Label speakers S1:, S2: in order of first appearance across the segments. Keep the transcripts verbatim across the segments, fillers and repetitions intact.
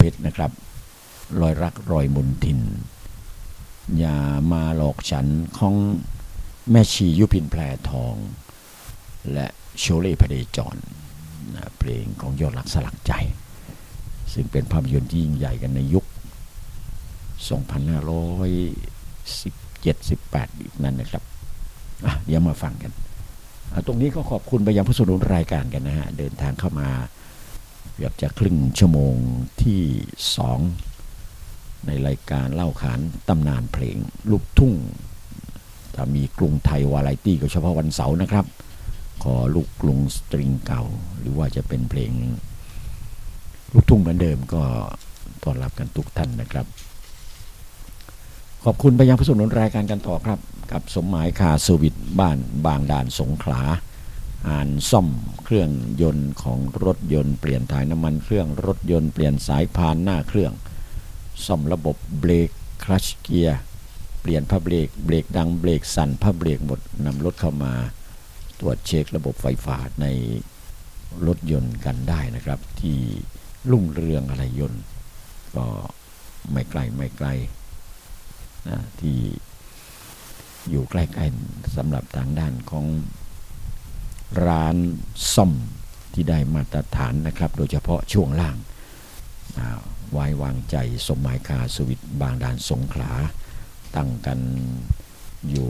S1: ชรนะครับรอยรักรอยมนทินอย่ามาหลอกฉันของแม่ชียุพินแพรทองและโชเล่พเดจรนะเพลงของยอดรักสลักใจซึ่งเป็นภาพยนตร์ที่ยิ่งใหญ่กันในยุคสองพันห้าร้อยสิบเจ็ด สิบแปดอีกนั่นนะครับอ่ะเดี๋ยวมาฟังกันตรงนี้ก็ขอบคุณไปยังผู้สนับสนุนรายการกันนะฮะเดินทางเข้ามาเกือบจะครึ่งชั่วโมงที่สองในรายการเล่าขานตำนานเพลงลูกทุ่งถ้ามีกรุงไทยวาไรตี้ก็เฉพาะวันเสาร์นะครับขอลูกกรุงสตริงเก่าหรือว่าจะเป็นเพลงลูกทุ่งเหมือนเดิมก็ต้อนรับกันทุกท่านนะครับขอบคุณไปยังผู้สนับสนุนรายการกันต่อครับกับสมหมายคาร์เซอร์วิสบ้านบางด่านสงขลาอ่านซ่อมเครื่องยนต์ของรถยนต์เปลี่ยนถ่ายน้ำมันเครื่องรถยนต์เปลี่ยนสายพานหน้าเครื่องซ่อมระบบเบรกคลัตช์เกียร์เปลี่ยนผ้าเบรกเบรกดังเบรกสั่นผ้าเบรกหมดนำรถเข้ามาตรวจเช็คระบบไฟฟ้าในรถยนต์กันได้นะครับที่รุ่งเรืองอะไรยนต์ก็ไม่ไกลไม่ไกลนะที่อยู่ใกล้ๆสำหรับทางด้านของร้านซ่อมที่ได้มาตรฐานนะครับโดยเฉพาะช่วงล่างไว้วางใจสมหมายคาร์เซอร์วิสบางด่านสงขลาตั้งกันอยู่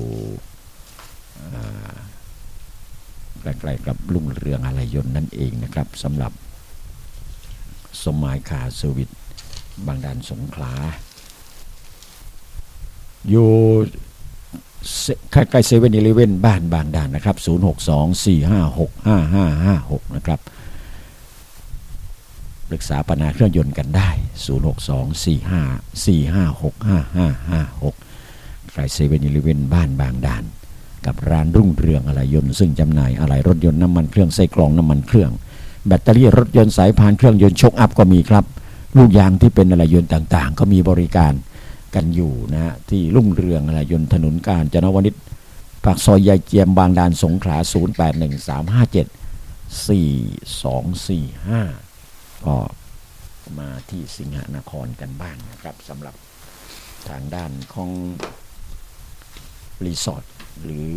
S1: ใกล้ๆกับรุ่งเรืองอะไรยนต์นั่นเองนะครับสำหรับสมหมายคาร์เซอร์วิสบางด่านสงขลาอยู่ใกล้ๆเซเว่นอีเลฟเว่นบ้านบางด่านนะครับศูนย์ หก สอง สี่ ห้า หก ห้า ห้า ห้า หกนะครับปรึกษาปัญหาเครื่องยนต์กันได้ศูนย์ หก สอง สี่ ห้า สี่ ห้า หก ห้า ห้า ห้า หกใกล้เซเว่นอีเลฟเว่นบ้านบางด่านกับร้านรุ่งเรืองอะไหล่ยนต์ซึ่งจำหน่ายอะไหล่รถยนต์น้ำมันเครื่องไส้กรองน้ำมันเครื่องแบตเตอรี่รถยนต์สายพานเครื่องยนต์ช็อคอัพก็มีครับลูกยางที่เป็นอะไหล่ยนต์ต่างๆก็มีบริการกันอยู่นะฮะที่รุ่งเรืองอะไหล่ยนต์ถนนกาญจนวนิชปากซอยยายเจียมบางด่านสงขลาศูนย์ แปด หนึ่ง สาม ห้า เจ็ด สี่ สอง สี่ ห้าก็มาที่สิงหนครกันบ้างนะครับสำหรับทางด้านของรีสอร์ทหรือ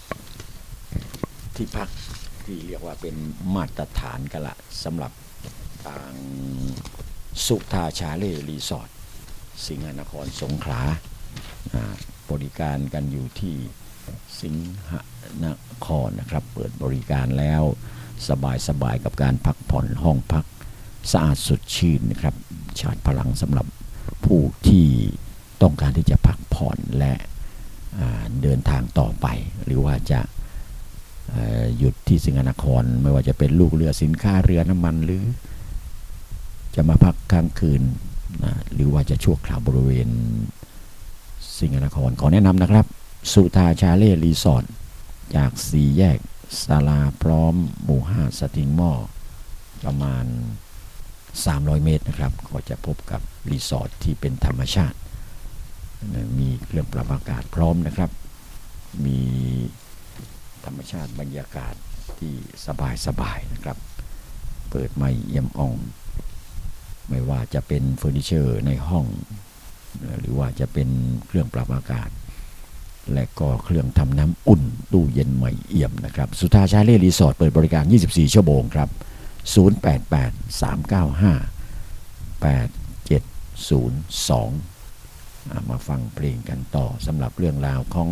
S1: ที่พักที่เรียกว่าเป็นมาตรฐานกันละสำหรับทางสุธาชาเล่รีสอร์ทสิงหนครสงขลาบริการกันอยู่ที่สิงหนครนะครับเปิดบริการแล้วสบายๆกับการพักผ่อนห้องพักสะอาดสดชื่นนะครับชาร์จพลังสำหรับผู้ที่ต้องการที่จะพักผ่อนและเดินทางต่อไปหรือว่าจะหยุดที่สิงหนครไม่ว่าจะเป็นลูกเรือสินค้าเรือน้ำมันหรือจะมาพักค้างคืนนะหรือว่าจะชั่วคราวบริเวณสิงหนครขอแนะนำนะครับสุธาชาเล่รีสอร์ทจากสี่แยกศาลาพร้อมหมู่ห้าสติงหม้อประมาณสามร้อยเมตรนะครับก็จะพบกับรีสอร์ทที่เป็นธรรมชาติมีเครื่องปรับอากาศพร้อมนะครับมีธรรมชาติบรรยากาศที่สบายๆนะครับเปิดไมค์เอี่ยมอ่องไม่ว่าจะเป็นเฟอร์นิเจอร์ในห้องหรือว่าจะเป็นเครื่องปรับอากาศและก็เครื่องทำน้ำอุ่นตู้เย็นใหม่เอี่ยมนะครับสุธาชาเล่รีสอร์ทเปิดบริการยี่สิบสี่ชั่วโมงครับศูนย์ แปด แปด สาม เก้า ห้า แปด เจ็ด ศูนย์ สองมาฟังเพลงกันต่อสำหรับเรื่องราวของ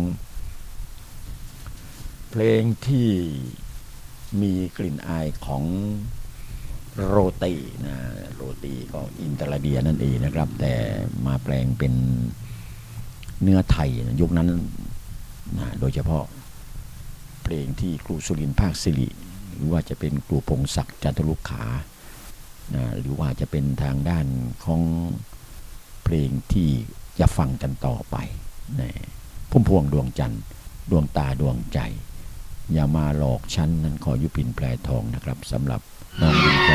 S1: เพลงที่มีกลิ่นอายของโรตีนะโรตีก็อินเตอร์เดียนั่นเองนะครับแต่มาแปลงเป็นเนื้อไทยนะยุคนั้นนะโดยเฉพาะเพลงที่ครูสุรินทร์ภาคสิริหรือว่าจะเป็นครูพงศักดิ์จันทรุขานะหรือว่าจะเป็นทางด้านของเพลงที่จะฟังกันต่อไปนะพุ่มพวงดวงจันทร์ดวงตาดวงใจอย่ามาหลอกฉันนั้นขอยุพินแพรทองนะครับสำหรับน้อง